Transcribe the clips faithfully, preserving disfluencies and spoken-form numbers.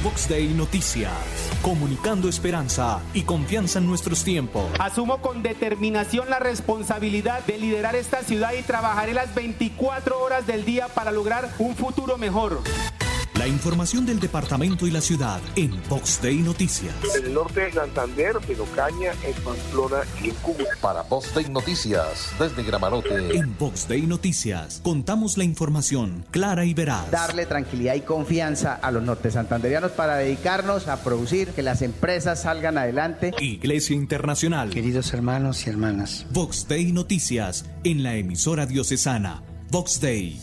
Vox Day Noticias, comunicando esperanza y confianza en nuestros tiempos. Asumo con determinación la responsabilidad de liderar esta ciudad y trabajaré las veinticuatro horas del día para lograr un futuro mejor. La información del departamento y la ciudad en Vox Day Noticias. En el norte de Santander, en Ocaña, en Pamplona y en Cúcuta. Para Vox Day Noticias, desde Gramalote. En Vox Day Noticias, contamos la información clara y veraz. Darle tranquilidad y confianza a los norte santanderianos para dedicarnos a producir, que las empresas salgan adelante. Iglesia Internacional. Queridos hermanos y hermanas. Vox Day Noticias, en la emisora diocesana. Vox Day.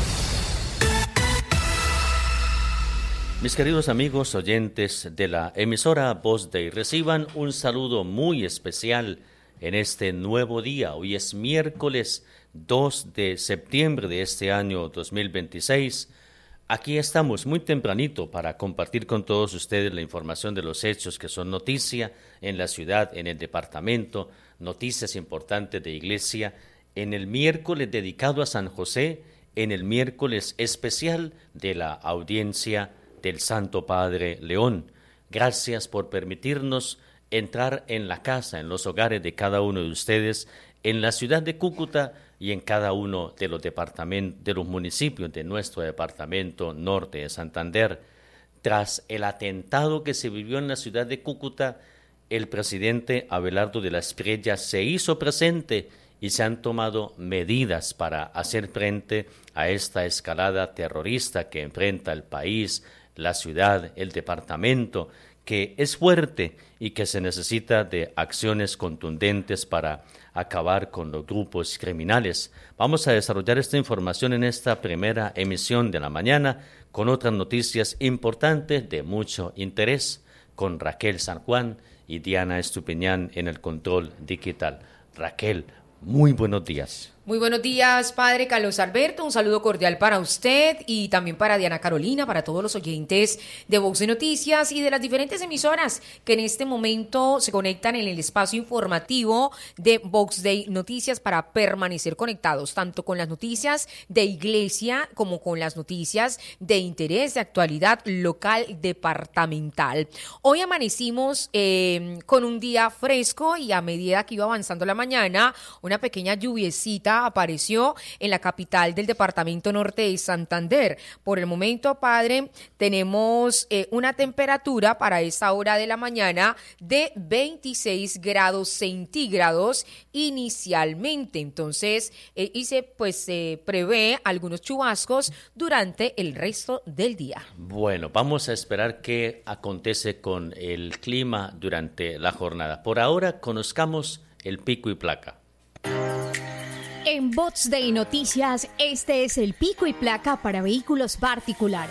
Mis queridos amigos oyentes de la emisora Vox Day, reciban un saludo muy especial en este nuevo día. Hoy es miércoles dos de septiembre de este año dos mil veintiséis. Aquí estamos muy tempranito para compartir con todos ustedes la información de los hechos que son noticia en la ciudad, en el departamento, noticias importantes de iglesia, en el miércoles dedicado a San José, en el miércoles especial de la audiencia del Santo Padre León. Gracias por permitirnos entrar en la casa, en los hogares de cada uno de ustedes, en la ciudad de Cúcuta y en cada uno de los departamentos, de los municipios de nuestro departamento norte de Santander. Tras el atentado que se vivió en la ciudad de Cúcuta, el presidente Abelardo de la Espriella se hizo presente y se han tomado medidas para hacer frente a esta escalada terrorista que enfrenta el país, la ciudad, el departamento, que es fuerte y que se necesita de acciones contundentes para acabar con los grupos criminales. Vamos a desarrollar esta información en esta primera emisión de la mañana con otras noticias importantes de mucho interés, con Raquel San Juan y Diana Estupiñán en el control digital. Raquel, muy buenos días. Muy buenos días, padre Carlos Alberto, un saludo cordial para usted y también para Diana Carolina, para todos los oyentes de Vox de Noticias y de las diferentes emisoras que en este momento se conectan en el espacio informativo de Vox Day Noticias para permanecer conectados tanto con las noticias de iglesia como con las noticias de interés, de actualidad local, departamental. Hoy amanecimos eh, con un día fresco y a medida que iba avanzando la mañana, una pequeña lluviecita apareció en la capital del departamento norte de Santander. Por el momento, padre, tenemos eh, una temperatura para esta hora de la mañana de veintiséis grados centígrados inicialmente. Entonces, eh, y se pues se eh, prevé algunos chubascos durante el resto del día. Bueno, vamos a esperar qué acontece con el clima durante la jornada. Por ahora, conozcamos el pico y placa. En Vox Day Noticias, este es el pico y placa para vehículos particulares.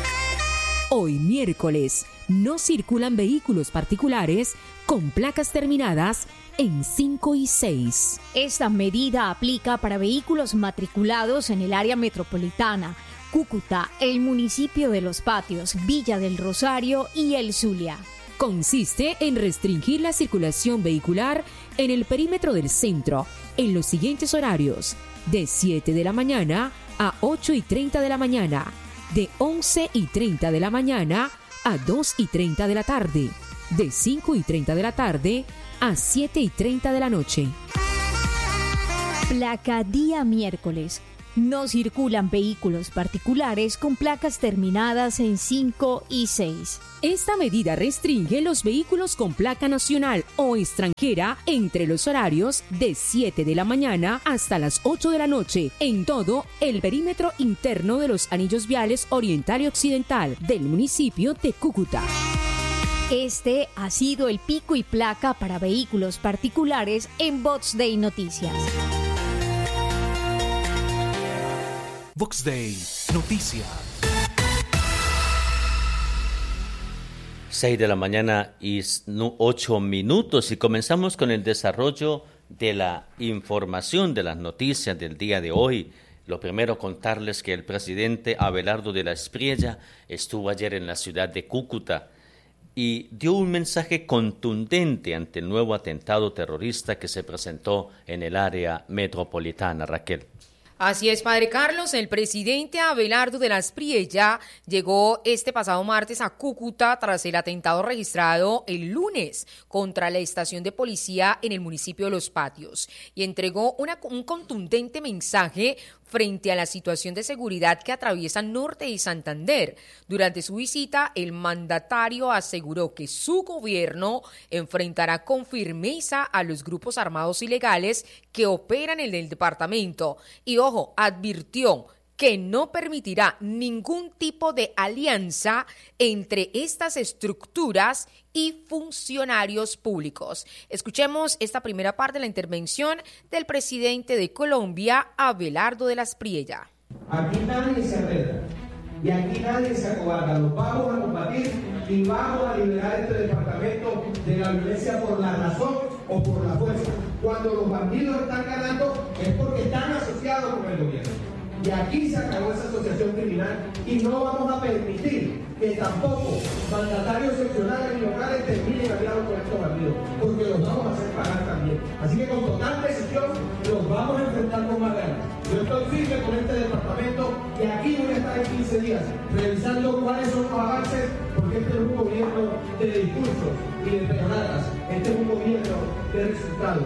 Hoy miércoles, no circulan vehículos particulares con placas terminadas en cinco y seis. Esta medida aplica para vehículos matriculados en el área metropolitana, Cúcuta, el municipio de Los Patios, Villa del Rosario y El Zulia. Consiste en restringir la circulación vehicular en el perímetro del centro en los siguientes horarios: de siete de la mañana a ocho y treinta de la mañana, de once y treinta de la mañana a dos y treinta de la tarde, de cinco y treinta de la tarde a siete y treinta de la noche. Placa día miércoles. No circulan vehículos particulares con placas terminadas en cinco y seis. Esta medida restringe los vehículos con placa nacional o extranjera entre los horarios de siete de la mañana hasta las ocho de la noche en todo el perímetro interno de los anillos viales oriental y occidental del municipio de Cúcuta. Este ha sido el pico y placa para vehículos particulares en Vox Day Noticias. Vox Day Noticias. seis de la mañana y ocho minutos y comenzamos con el desarrollo de la información de las noticias del día de hoy. Lo primero, contarles que el presidente Abelardo de la Espriella estuvo ayer en la ciudad de Cúcuta y dio un mensaje contundente ante el nuevo atentado terrorista que se presentó en el área metropolitana. Raquel. Así es, padre Carlos. El presidente Abelardo de la Espriella llegó este pasado martes a Cúcuta tras el atentado registrado el lunes contra la estación de policía en el municipio de Los Patios y entregó una, un contundente mensaje frente a la situación de seguridad que atraviesa Norte y Santander. Durante su visita, el mandatario aseguró que su gobierno enfrentará con firmeza a los grupos armados ilegales que operan en el departamento y, ojo, advirtió que no permitirá ningún tipo de alianza entre estas estructuras y funcionarios públicos. Escuchemos esta primera parte de la intervención del presidente de Colombia, Abelardo de la Espriella. Aquí nadie se arregla y aquí nadie se acobarda. Los vamos a combatir y vamos a liberar este departamento de la violencia por la razón o por la fuerza. Cuando los bandidos están ganando es porque están asociados con el gobierno. Y aquí se acabó esa asociación criminal y no vamos a permitir que tampoco mandatarios seccionales y locales terminen aliados con estos bandidos, porque los vamos a hacer pagar también. Así que con total decisión los vamos a enfrentar con más ganas. Yo estoy firme con este departamento y aquí voy a estar en quince días revisando cuáles son los avances, porque este es un gobierno de discursos y de peronadas, este es un gobierno de resultados.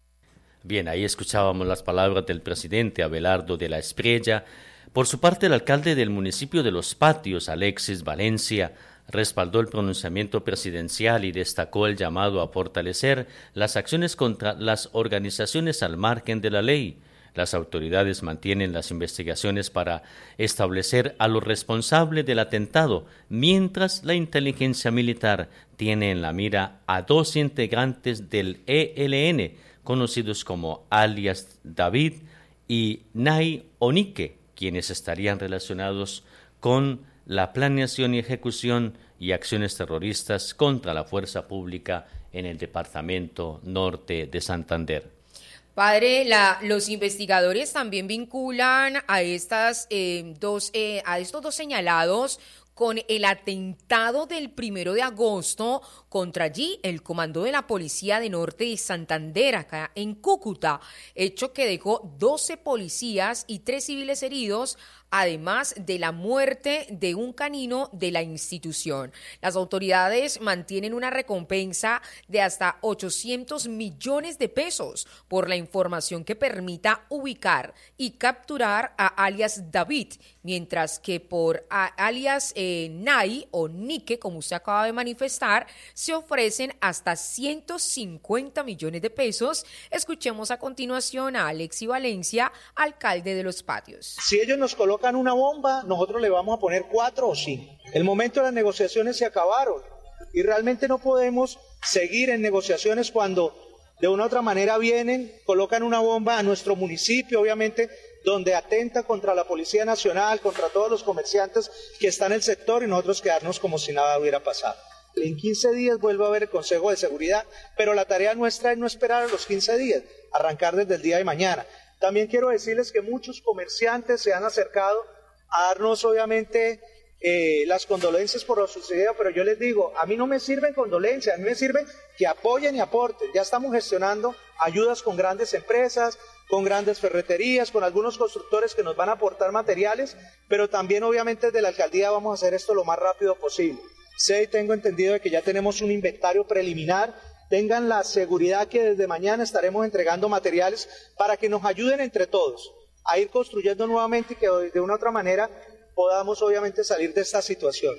Bien, ahí escuchábamos las palabras del presidente Abelardo de la Espriella. Por su parte, el alcalde del municipio de Los Patios, Alexis Valencia, respaldó el pronunciamiento presidencial y destacó el llamado a fortalecer las acciones contra las organizaciones al margen de la ley. Las autoridades mantienen las investigaciones para establecer a los responsables del atentado, mientras la inteligencia militar tiene en la mira a dos integrantes del E L N, conocidos como alias David y Nay Onique, quienes estarían relacionados con la planeación y ejecución y acciones terroristas contra la fuerza pública en el departamento norte de Santander. Padre, la, los investigadores también vinculan a estas eh, dos, eh, a estos dos señalados con el atentado del primero de agosto contra allí el comando de la policía de Norte de Santander, acá en Cúcuta, hecho que dejó doce policías y tres civiles heridos, además de la muerte de un canino de la institución. Las autoridades mantienen una recompensa de hasta ochocientos millones de pesos por la información que permita ubicar y capturar a alias David, mientras que por a, alias eh, Nay o Nique, como usted acaba de manifestar, se ofrecen hasta ciento cincuenta millones de pesos. Escuchemos a continuación a Alexis Valencia, alcalde de Los Patios. Si ellos nos colocan una bomba, nosotros le vamos a poner cuatro o cinco. El momento de las negociaciones se acabaron y realmente no podemos seguir en negociaciones cuando de una u otra manera vienen, colocan una bomba a nuestro municipio, obviamente, donde atenta contra la Policía Nacional, contra todos los comerciantes que están en el sector y nosotros quedarnos como si nada hubiera pasado. En quince días vuelve a haber el Consejo de Seguridad, pero la tarea nuestra es no esperar a los quince días, arrancar desde el día de mañana. También quiero decirles que muchos comerciantes se han acercado a darnos, obviamente, eh, las condolencias por lo sucedido, pero yo les digo, a mí no me sirven condolencias, a mí me sirven que apoyen y aporten. Ya estamos gestionando ayudas con grandes empresas, con grandes ferreterías, con algunos constructores que nos van a aportar materiales, pero también, obviamente, desde la alcaldía vamos a hacer esto lo más rápido posible. Sé y tengo entendido de que ya tenemos un inventario preliminar. Tengan la seguridad que desde mañana estaremos entregando materiales para que nos ayuden entre todos a ir construyendo nuevamente y que de una u otra manera podamos obviamente salir de esta situación.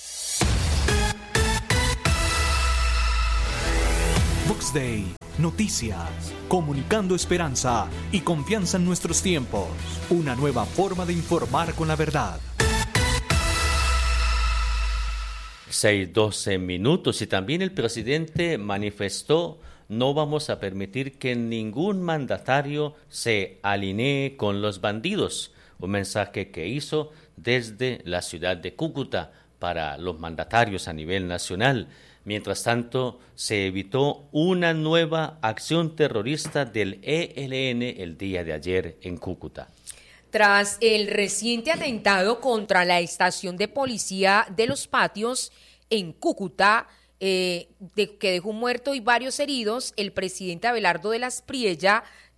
Vox Day, noticias, comunicando esperanza y confianza en nuestros tiempos. Una nueva forma de informar con la verdad. seis doce minutos y también el presidente manifestó: no vamos a permitir que ningún mandatario se alinee con los bandidos. Un mensaje que hizo desde la ciudad de Cúcuta para los mandatarios a nivel nacional. Mientras tanto, se evitó una nueva acción terrorista del E L N el día de ayer en Cúcuta. Tras el reciente atentado contra la estación de policía de Los Patios en Cúcuta, eh, de, que dejó un muerto y varios heridos, el presidente Abelardo de la Espriella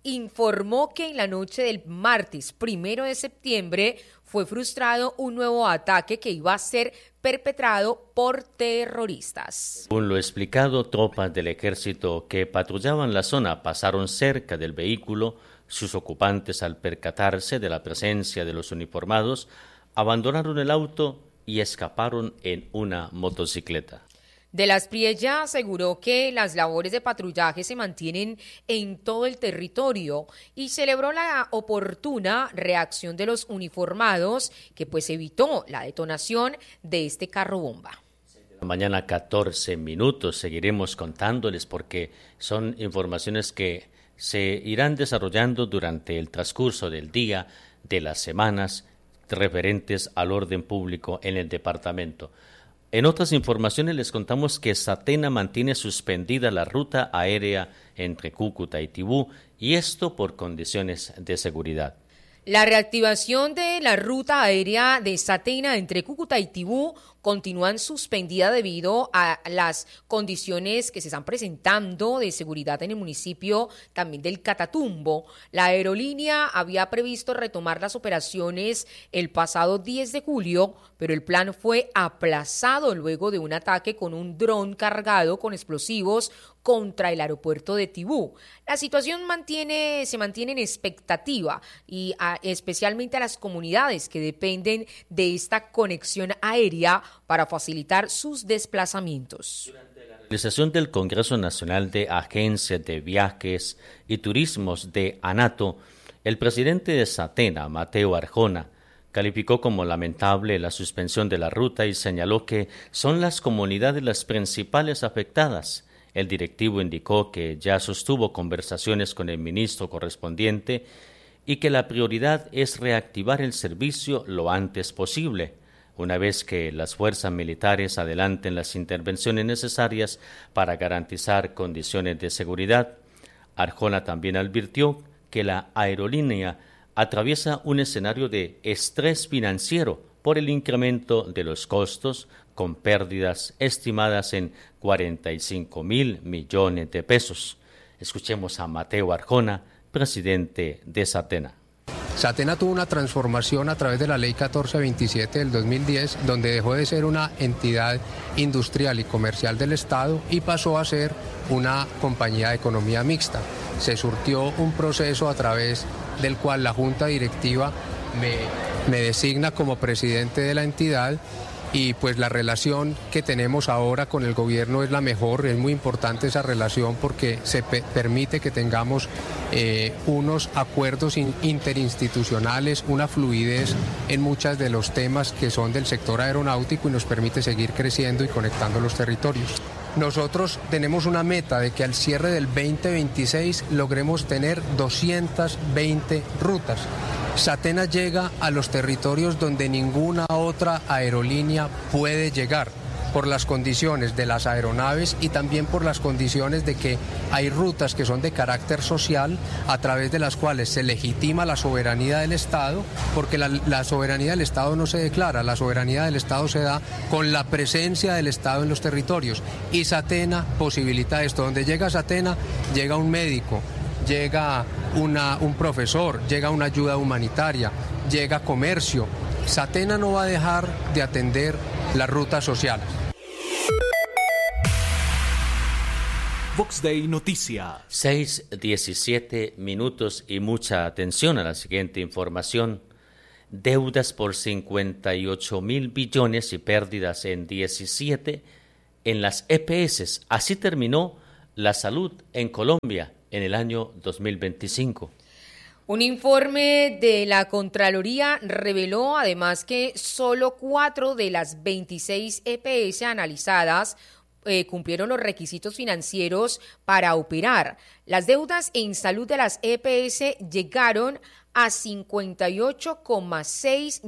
informó que en la noche del martes primero de septiembre fue frustrado un nuevo ataque que iba a ser perpetrado por terroristas. Según lo explicado, tropas del ejército que patrullaban la zona pasaron cerca del vehículo. Sus ocupantes, al percatarse de la presencia de los uniformados, abandonaron el auto y escaparon en una motocicleta. De las Priella aseguró que las labores de patrullaje se mantienen en todo el territorio y celebró la oportuna reacción de los uniformados que pues evitó la detonación de este carro bomba. Mañana catorce minutos seguiremos contándoles porque son informaciones que se irán desarrollando durante el transcurso del día, de las semanas referentes al orden público en el departamento. En otras informaciones les contamos que Satena mantiene suspendida la ruta aérea entre Cúcuta y Tibú, y esto por condiciones de seguridad. La reactivación de la ruta aérea de Satena entre Cúcuta y Tibú continúan suspendida debido a las condiciones que se están presentando de seguridad en el municipio también del Catatumbo. La aerolínea había previsto retomar las operaciones el pasado diez de julio, pero el plan fue aplazado luego de un ataque con un dron cargado con explosivos contra el aeropuerto de Tibú. La situación mantiene, se mantiene en expectativa y a, especialmente a las comunidades que dependen de esta conexión aérea para facilitar sus desplazamientos. Durante la realización del Congreso Nacional de Agencias de Viajes y Turismos de ANATO, el presidente de Satena, Mateo Arjona, calificó como lamentable la suspensión de la ruta y señaló que son las comunidades las principales afectadas. El directivo indicó que ya sostuvo conversaciones con el ministro correspondiente y que la prioridad es reactivar el servicio lo antes posible, una vez que las fuerzas militares adelanten las intervenciones necesarias para garantizar condiciones de seguridad. Arjona también advirtió que la aerolínea atraviesa un escenario de estrés financiero por el incremento de los costos, con pérdidas estimadas en cuarenta y cinco mil millones de pesos. Escuchemos a Mateo Arjona, presidente de Satena. Satena tuvo una transformación a través de la Ley catorce veintisiete del dos mil diez, donde dejó de ser una entidad industrial y comercial del Estado y pasó a ser una compañía de economía mixta. Se surtió un proceso a través del cual la Junta Directiva me, me designa como presidente de la entidad, y pues la relación que tenemos ahora con el gobierno es la mejor. Es muy importante esa relación porque se pe- permite que tengamos eh, unos acuerdos in- interinstitucionales, una fluidez en muchos de los temas que son del sector aeronáutico y nos permite seguir creciendo y conectando los territorios. Nosotros tenemos una meta de que al cierre del veinte veintiséis logremos tener doscientas veinte rutas. Satena llega a los territorios donde ninguna otra aerolínea puede llegar, por las condiciones de las aeronaves y también por las condiciones de que hay rutas que son de carácter social, a través de las cuales se legitima la soberanía del Estado, porque la, la soberanía del Estado no se declara, la soberanía del Estado se da con la presencia del Estado en los territorios, y Satena posibilita esto. Donde llega Satena, llega un médico, llega una, un profesor, llega una ayuda humanitaria, llega comercio. Satena no va a dejar de atender las rutas sociales. Vox Day Noticias. seis, diecisiete minutos y mucha atención a la siguiente información. Deudas por cincuenta y ocho mil billones y pérdidas en diecisiete en las E P S. Así terminó la salud en Colombia en el año dos mil veinticinco. Un informe de la Contraloría reveló además que solo cuatro de las veintiséis E P S analizadas eh, cumplieron los requisitos financieros para operar. Las deudas en salud de las E P S llegaron a cincuenta y ocho coma seis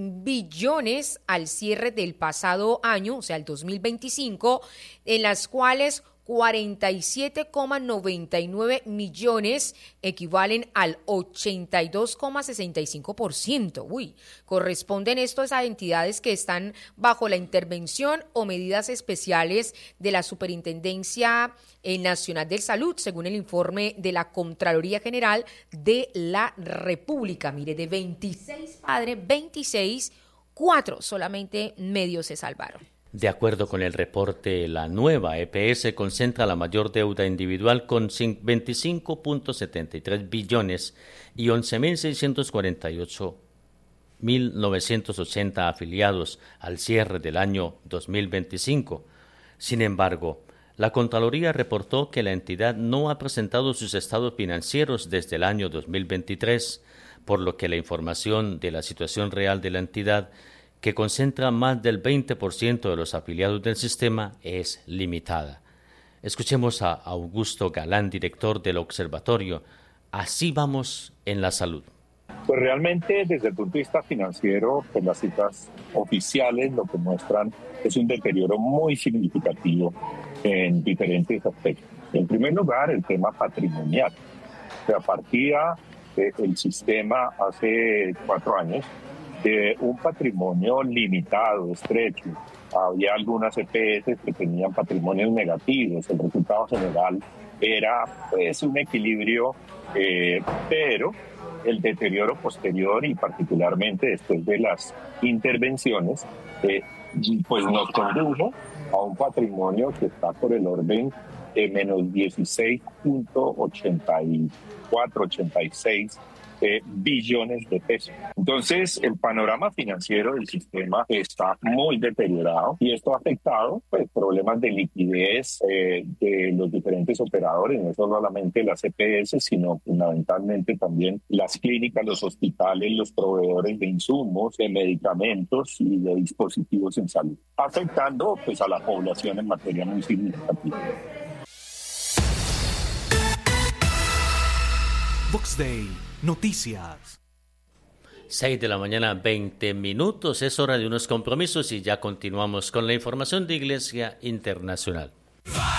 billones al cierre del pasado año, o sea, el dos mil veinticinco, en las cuales cuarenta y siete coma noventa y nueve millones, equivalen al ochenta y dos coma sesenta y cinco por ciento. Uy, corresponden estos a entidades que están bajo la intervención o medidas especiales de la Superintendencia Nacional de Salud, según el informe de la Contraloría General de la República. Mire, de veintiséis padres, veintiséis, cuatro solamente medios se salvaron. De acuerdo con el reporte, la nueva E P S concentra la mayor deuda individual con veinticinco punto setenta y tres billones y once mil seiscientos cuarenta y ocho mil novecientos ochenta afiliados al cierre del año dos mil veinticinco. Sin embargo, la Contraloría reportó que la entidad no ha presentado sus estados financieros desde el año dos mil veintitrés, por lo que la información de la situación real de la entidad, que concentra más del veinte por ciento de los afiliados del sistema, es limitada. Escuchemos a Augusto Galán, director del observatorio. Así vamos en la salud. Pues realmente desde el punto de vista financiero, pues las cifras oficiales lo que muestran es un deterioro muy significativo en diferentes aspectos. En primer lugar, el tema patrimonial. O sea, partía del sistema hace cuatro años de un patrimonio limitado, estrecho. Había algunas E P S que tenían patrimonios negativos. El resultado general era pues un equilibrio, eh, pero el deterioro posterior y particularmente después de las intervenciones, eh, pues nos condujo a un patrimonio que está por el orden de menos dieciséis punto ochenta y cuatro, ochenta y seis eh, billones de pesos. Entonces, el panorama financiero del sistema está muy deteriorado y esto ha afectado pues, problemas de liquidez eh, de los diferentes operadores, no solamente las E P S, sino fundamentalmente también las clínicas, los hospitales, los proveedores de insumos, de medicamentos y de dispositivos en salud, afectando pues, a la población en materia muy significativa. Vox Day, noticias. seis de la mañana, veinte minutos. Es hora de unos compromisos y ya continuamos con la información de Iglesia Internacional.